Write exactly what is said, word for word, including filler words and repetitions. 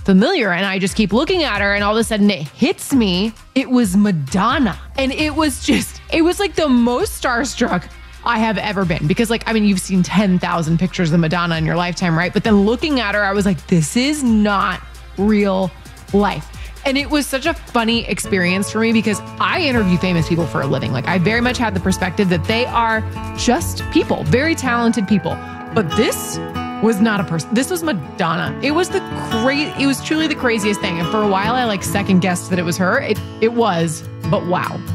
familiar. And I just keep looking at her, and all of a sudden it hits me. It was Madonna. And it was just, it was like the most starstruck I have ever been, because like, I mean, you've seen ten thousand pictures of Madonna in your lifetime, right? But then looking at her, I was like, this is not real life. And it was such a funny experience for me because I interview famous people for a living. Like, I very much had the perspective that they are just people, very talented people. But this was not a person. This was Madonna. It was the cra- It was truly the craziest thing. And for a while, I like second guessed that it was her. It, it was, but wow.